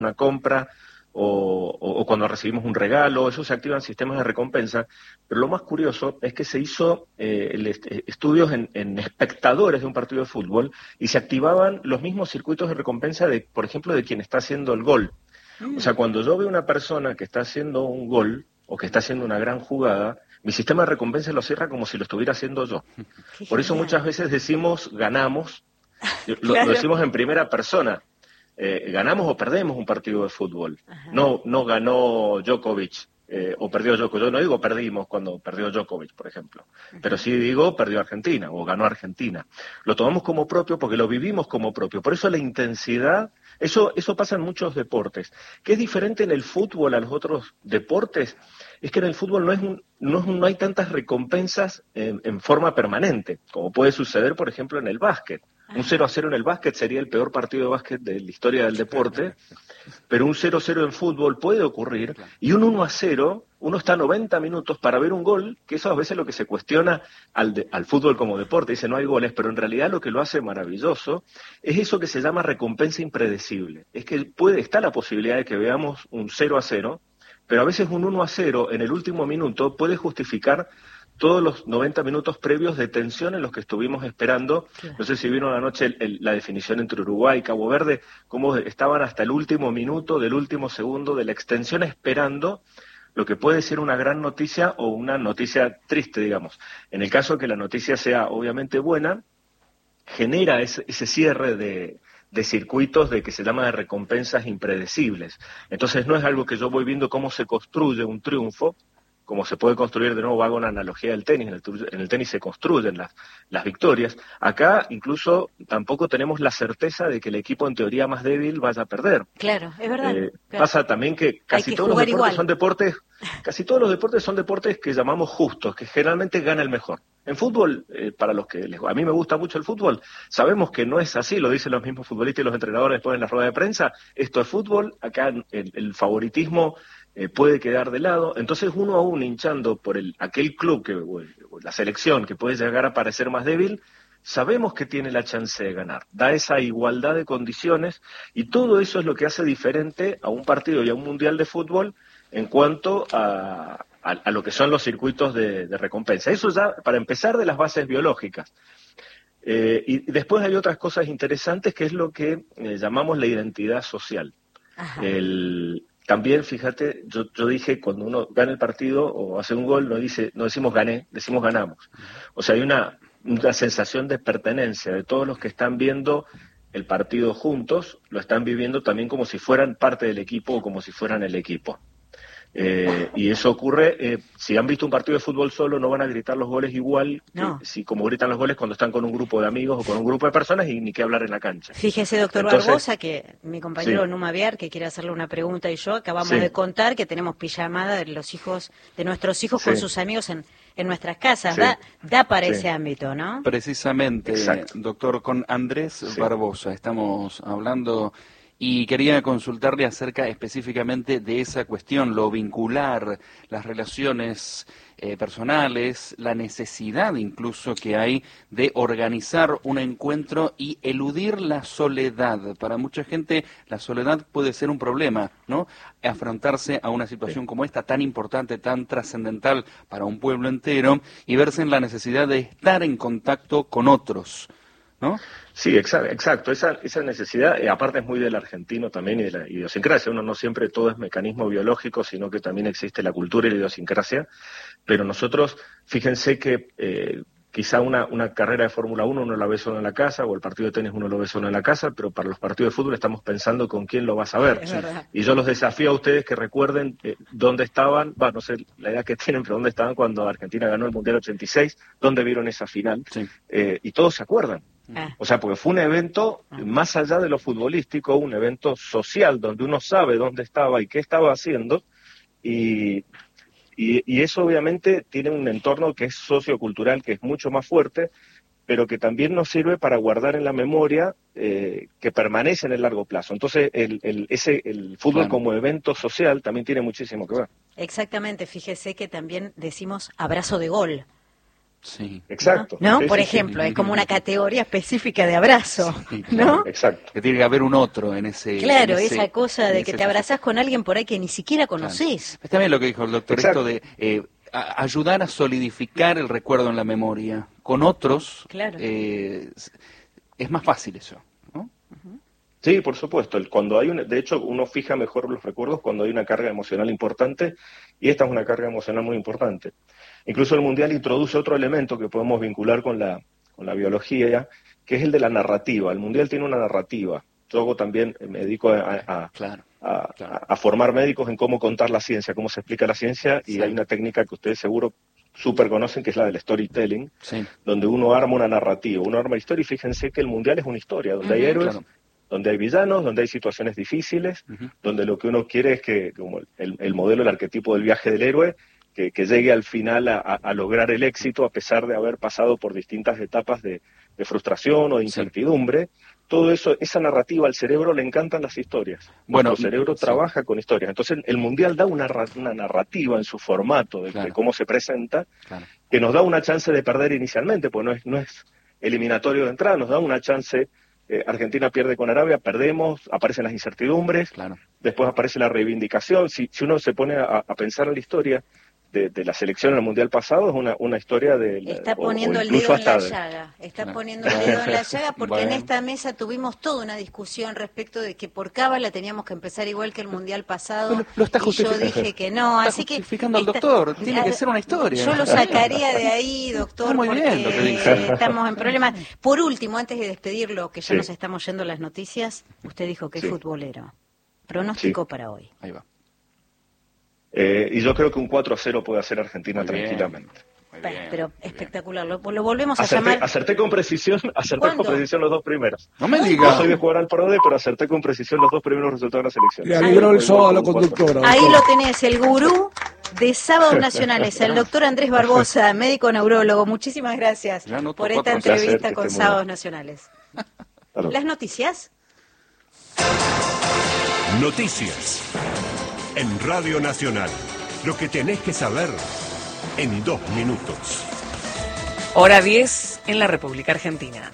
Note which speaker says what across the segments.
Speaker 1: una compra o cuando recibimos un regalo, eso se activan sistemas de recompensa, pero lo más curioso es que se hizo estudios en espectadores de un partido de fútbol y se activaban los mismos circuitos de recompensa de, por ejemplo, de quien está haciendo el gol. O sea, cuando yo veo una persona que está haciendo un gol o que está haciendo una gran jugada, mi sistema de recompensa lo cierra como si lo estuviera haciendo yo.
Speaker 2: Qué
Speaker 1: Por eso
Speaker 2: genial.
Speaker 1: muchas veces decimos ganamos, lo
Speaker 2: Claro.
Speaker 1: decimos en primera persona. Ganamos o perdemos un partido de fútbol.
Speaker 2: Ajá.
Speaker 1: No ganó Djokovic o perdió Djokovic. Yo no digo perdimos cuando perdió Djokovic, por ejemplo, pero sí digo perdió Argentina o ganó Argentina. Lo tomamos como propio porque lo vivimos como propio. Por eso la intensidad, eso pasa en muchos deportes. ¿Qué es diferente en el fútbol a los otros deportes? Es que en el fútbol no hay tantas recompensas en forma permanente, como puede suceder, por ejemplo, en el básquet. Un 0-0 en el básquet sería el peor partido de básquet de la historia del deporte, pero un 0-0 en fútbol puede ocurrir, y un 1-0, uno está 90 minutos para ver un gol, que eso a veces es lo que se cuestiona al fútbol como deporte, dice no hay goles, pero en realidad lo que lo hace maravilloso es eso que se llama recompensa impredecible. Es que está la posibilidad de que veamos un 0-0, pero a veces un 1-0 en el último minuto puede justificar todos los 90 minutos previos de tensión en los que estuvimos esperando.
Speaker 2: Claro.
Speaker 1: No sé si vieron anoche la definición entre Uruguay y Cabo Verde, cómo estaban hasta el último minuto, del último segundo, de la extensión esperando lo que puede ser una gran noticia o una noticia triste, digamos. En el caso de que la noticia sea obviamente buena, genera ese cierre de circuitos de que se llama de recompensas impredecibles. Entonces no es algo que yo voy viendo cómo se construye un triunfo, como se puede construir, de nuevo hago una analogía del tenis, en el tenis se construyen las victorias. Acá incluso tampoco tenemos la certeza de que el equipo en teoría más débil vaya a perder.
Speaker 2: Claro, es verdad. Claro.
Speaker 1: Pasa también que casi
Speaker 2: que
Speaker 1: todos los
Speaker 2: jugar
Speaker 1: deportes
Speaker 2: igual.
Speaker 1: son casi todos los deportes son deportes que llamamos justos, que generalmente gana el mejor. En fútbol, para los que a mí me gusta mucho el fútbol, sabemos que no es así, lo dicen los mismos futbolistas y los entrenadores después en la rueda de prensa. Esto es fútbol, acá el favoritismo puede quedar de lado, entonces uno aún hinchando por aquel club o la selección que puede llegar a parecer más débil, sabemos que tiene la chance de ganar, da esa igualdad de condiciones y todo eso es lo que hace diferente a un partido y a un mundial de fútbol en cuanto a lo que son los circuitos de recompensa. Eso ya para empezar de las bases biológicas. Y después hay otras cosas interesantes que es lo que llamamos la identidad social.
Speaker 2: Ajá.
Speaker 1: También, fíjate, yo dije, cuando uno gana el partido o hace un gol, no decimos gané, decimos ganamos. O sea, hay una sensación de pertenencia de todos los que están viendo el partido juntos, lo están viviendo también como si fueran parte del equipo o como si fueran el equipo. Y eso ocurre, si han visto un partido de fútbol solo, no van a gritar los goles igual que como gritan los goles cuando están con un grupo de amigos o con un grupo de personas y ni qué hablar en la cancha.
Speaker 2: Fíjese, doctor
Speaker 1: Entonces,
Speaker 2: Barbosa, que mi compañero
Speaker 1: sí.
Speaker 2: Numa Viar, que quiere hacerle una pregunta, y yo acabamos
Speaker 1: Sí.
Speaker 2: de contar que tenemos pijamada de nuestros hijos con
Speaker 1: Sí.
Speaker 2: sus amigos en nuestras casas.
Speaker 1: Sí.
Speaker 2: Da para
Speaker 1: Sí.
Speaker 2: ese ámbito, ¿no?
Speaker 3: Precisamente,
Speaker 1: Exacto.
Speaker 3: doctor, con Andrés
Speaker 1: Sí.
Speaker 3: Barbosa estamos hablando y quería consultarle acerca específicamente de esa cuestión, lo vincular, las relaciones personales, la necesidad incluso que hay de organizar un encuentro y eludir la soledad. Para mucha gente la soledad puede ser un problema, ¿no? Afrontarse a una situación como esta, tan importante, tan trascendental para un pueblo entero, y verse en la necesidad de estar en contacto con otros, ¿no?
Speaker 1: Sí, exacto. Esa necesidad, aparte es muy del argentino también y de la idiosincrasia. Uno no siempre todo es mecanismo biológico, sino que también existe la cultura y la idiosincrasia. Pero nosotros, fíjense que quizá una carrera de Fórmula 1 uno la ve solo en la casa, o el partido de tenis uno lo ve solo en la casa, pero para los partidos de fútbol estamos pensando con quién lo vas a ver.
Speaker 2: Es verdad.
Speaker 1: Y yo los desafío a ustedes que recuerden dónde estaban, no sé la edad que tienen, pero dónde estaban cuando Argentina ganó el Mundial 86, dónde vieron esa final.
Speaker 3: Sí.
Speaker 1: Y todos se acuerdan.
Speaker 2: Ah.
Speaker 1: O sea, porque fue un evento, más allá de lo futbolístico, un evento social, donde uno sabe dónde estaba y qué estaba haciendo, y eso obviamente tiene un entorno que es sociocultural, que es mucho más fuerte, pero que también nos sirve para guardar en la memoria que permanece en el largo plazo. Entonces, el fútbol
Speaker 3: Claro.
Speaker 1: como evento social también tiene muchísimo que ver.
Speaker 2: Exactamente, fíjese que también decimos abrazo de gol.
Speaker 3: Sí.
Speaker 1: Exacto.
Speaker 2: ¿No?
Speaker 1: Sí,
Speaker 2: Por
Speaker 1: sí,
Speaker 2: ejemplo,
Speaker 1: sí.
Speaker 2: es como una categoría específica de abrazo,
Speaker 3: Sí, claro.
Speaker 2: ¿no?
Speaker 1: Exacto.
Speaker 3: Que tiene que haber un otro en ese...
Speaker 2: Claro,
Speaker 3: en ese-
Speaker 2: esa cosa
Speaker 3: en
Speaker 2: de
Speaker 3: ese
Speaker 2: que te abrazás con alguien por ahí que ni siquiera
Speaker 3: Claro.
Speaker 2: conocés.
Speaker 3: Es también lo que dijo el doctor,
Speaker 1: Exacto.
Speaker 3: esto de ayudar a solidificar el recuerdo en la memoria. Con otros
Speaker 2: Claro.
Speaker 3: es más fácil eso, ¿no?
Speaker 1: Sí, por supuesto. Cuando hay de hecho, uno fija mejor los recuerdos cuando hay una carga emocional importante, y esta es una carga emocional muy importante. Incluso el Mundial introduce otro elemento que podemos vincular con la biología, que es el de la narrativa. El Mundial tiene una narrativa. Yo también me dedico
Speaker 3: Claro.
Speaker 1: a formar médicos en cómo contar la ciencia, cómo se explica la ciencia, y
Speaker 3: Sí.
Speaker 1: hay una técnica que ustedes seguro súper conocen, que es la del storytelling,
Speaker 3: Sí.
Speaker 1: donde uno arma una narrativa, uno arma historia, y fíjense que el Mundial es una historia, donde hay héroes,
Speaker 3: Claro.
Speaker 1: donde hay villanos, donde hay situaciones difíciles, donde lo que uno quiere es que, como el modelo, el arquetipo del viaje del héroe, que llegue al final a lograr el éxito a pesar de haber pasado por distintas etapas de frustración o de incertidumbre. Todo eso, esa narrativa, al cerebro le encantan las historias.
Speaker 3: Bueno,
Speaker 1: Nuestro cerebro
Speaker 3: sí.
Speaker 1: trabaja con historias. Entonces el Mundial da una narrativa en su formato de
Speaker 3: Claro.
Speaker 1: cómo se presenta,
Speaker 3: Claro.
Speaker 1: que nos da una chance de perder inicialmente, pues no es eliminatorio de entrada, nos da una chance. Argentina pierde con Arabia, perdemos, aparecen las incertidumbres,
Speaker 3: Claro.
Speaker 1: después aparece la reivindicación. Si uno se pone a pensar en la historia de la selección en el Mundial pasado, es una historia de...
Speaker 2: Está poniendo
Speaker 1: o
Speaker 2: el
Speaker 1: incluso
Speaker 2: dedo en la
Speaker 1: hasta
Speaker 2: llaga, está
Speaker 3: Claro.
Speaker 2: poniendo el dedo en la llaga porque
Speaker 3: Bueno.
Speaker 2: en esta mesa tuvimos toda una discusión respecto de que por cábala teníamos que empezar igual que el Mundial pasado,
Speaker 3: Lo está
Speaker 2: y yo
Speaker 3: justificando.
Speaker 2: dije que no,
Speaker 3: Está
Speaker 2: así que...
Speaker 3: justificando al doctor, tiene que ser una historia.
Speaker 2: Yo lo sacaría de ahí, doctor,
Speaker 3: Está muy
Speaker 2: porque
Speaker 3: bien lo que dice.
Speaker 2: estamos en problemas. Por último, antes de despedirlo, que ya
Speaker 1: Sí.
Speaker 2: nos estamos yendo a las noticias, usted dijo que es
Speaker 1: Sí.
Speaker 2: futbolero. Pronóstico
Speaker 1: Sí.
Speaker 2: para hoy.
Speaker 3: Ahí va.
Speaker 1: Y yo creo que un 4-0 puede hacer Argentina
Speaker 3: Muy bien.
Speaker 1: tranquilamente.
Speaker 3: Muy
Speaker 2: Bueno,
Speaker 3: bien,
Speaker 2: pero
Speaker 3: muy bien.
Speaker 2: espectacular. Lo volvemos a llamar.
Speaker 1: Acerté con precisión
Speaker 2: ¿Cuándo?
Speaker 1: los dos primeros.
Speaker 3: No me
Speaker 1: No
Speaker 3: diga.
Speaker 1: soy de jugar al PRODE, pero acerté con precisión los dos primeros resultados de la selección.
Speaker 4: Le alegró el sábado a la
Speaker 1: Con un 4-0.
Speaker 4: conductora.
Speaker 2: Ahí
Speaker 4: doctor.
Speaker 2: lo tenés, el gurú de Sábados Nacionales, el doctor Andrés Barbosa, médico neurólogo. Muchísimas gracias
Speaker 3: Ya anoto
Speaker 2: por esta
Speaker 3: 4-0.
Speaker 2: entrevista
Speaker 1: Placer,
Speaker 2: con
Speaker 1: que esté muy
Speaker 2: Sábados
Speaker 1: bien.
Speaker 2: Nacionales.
Speaker 1: Claro.
Speaker 2: ¿Las noticias?
Speaker 5: Noticias. En Radio Nacional. Lo que tenés que saber en 2 minutos.
Speaker 6: Hora 10 en la República Argentina.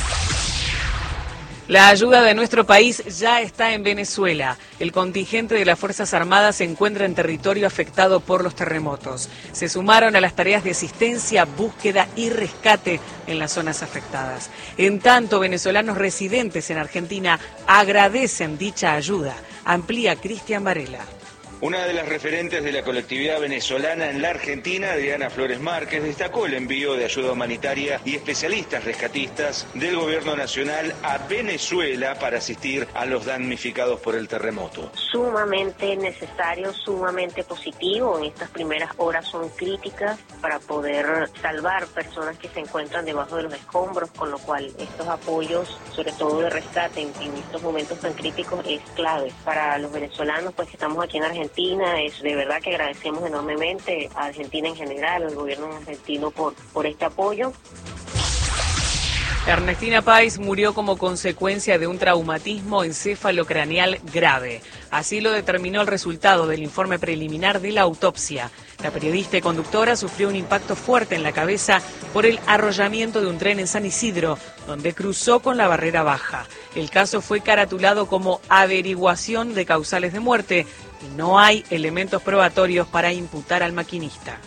Speaker 6: La ayuda de nuestro país ya está en Venezuela. El contingente de las Fuerzas Armadas se encuentra en territorio afectado por los terremotos. Se sumaron a las tareas de asistencia, búsqueda y rescate en las zonas afectadas. En tanto, venezolanos residentes en Argentina agradecen dicha ayuda. Amplía Cristian Varela.
Speaker 7: Una de las referentes de la colectividad venezolana en la Argentina, Adriana Flores Márquez, destacó el envío de ayuda humanitaria y especialistas rescatistas del gobierno nacional a Venezuela para asistir a los damnificados por el terremoto.
Speaker 8: Sumamente necesario, sumamente positivo. En estas primeras horas son críticas para poder salvar personas que se encuentran debajo de los escombros, con lo cual estos apoyos, sobre todo de rescate en estos momentos tan críticos, es clave. Para los venezolanos, pues que estamos aquí en Argentina, es de verdad que agradecemos enormemente a Argentina en general, al gobierno argentino por este apoyo.
Speaker 6: Ernestina Pais murió como consecuencia de un traumatismo encéfalo-craneal grave. Así lo determinó el resultado del informe preliminar de la autopsia. La periodista y conductora sufrió un impacto fuerte en la cabeza por el arrollamiento de un tren en San Isidro, donde cruzó con la barrera baja. El caso fue caratulado como averiguación de causales de muerte y no hay elementos probatorios para imputar al maquinista.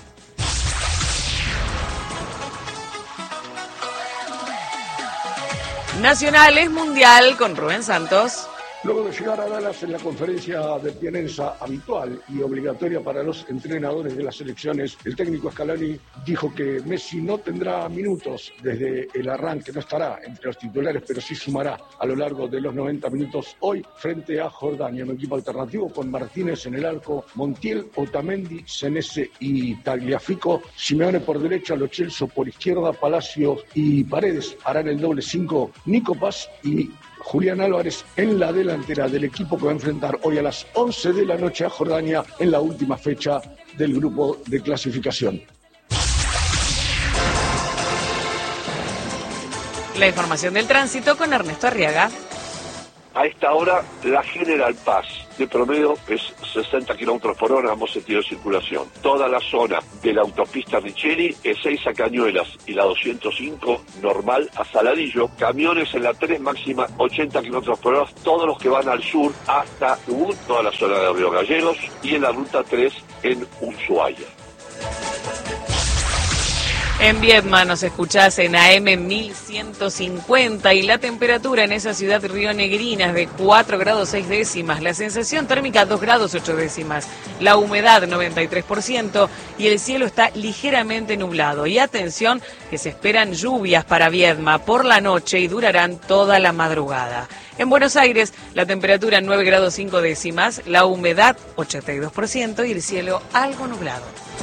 Speaker 6: Nacionales Mundial con Rubén Santos.
Speaker 4: Luego de llegar a Dallas en la conferencia de prensa habitual y obligatoria para los entrenadores de las selecciones, el técnico Scaloni dijo que Messi no tendrá minutos desde el arranque, no estará entre los titulares, pero sí sumará a lo largo de los 90 minutos hoy frente a Jordania, un equipo alternativo con Martínez en el arco, Montiel, Otamendi, Senese y Tagliafico, Simeone por derecha, Lo Celso por izquierda, Palacios y Paredes harán el doble 5, Nico Paz y Julián Álvarez en la delantera del equipo que va a enfrentar hoy a las 11 de la noche a Jordania en la última fecha del grupo de clasificación.
Speaker 6: La información del tránsito con Ernesto Arriaga.
Speaker 9: A esta hora, la General Paz. de promedio es 60 kilómetros por hora, ambos sentidos de circulación. Toda la zona de la autopista Richeri, E6 a Cañuelas y la 205 normal a Saladillo. Camiones en la 3 máxima 80 kilómetros por hora, todos los que van al sur hasta Ubud, toda la zona de Río Gallegos, y en la ruta 3 en Ushuaia.
Speaker 6: En Viedma nos escuchás en AM 1150 y la temperatura en esa ciudad rionegrina es de 4 grados 6 décimas, la sensación térmica 2 grados 8 décimas, la humedad 93% y el cielo está ligeramente nublado. Y atención que se esperan lluvias para Viedma por la noche y durarán toda la madrugada. En Buenos Aires la temperatura 9 grados 5 décimas, la humedad 82% y el cielo algo nublado.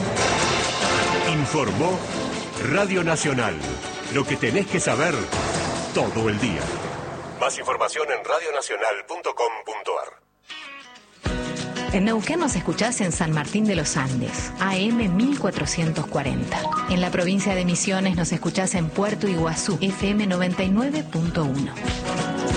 Speaker 5: Informó Radio Nacional, lo que tenés que saber todo el día. Más información en radionacional.com.ar.
Speaker 10: En Neuquén nos escuchás en San Martín de los Andes, AM 1440. En la provincia de Misiones nos escuchás en Puerto Iguazú, FM 99.1.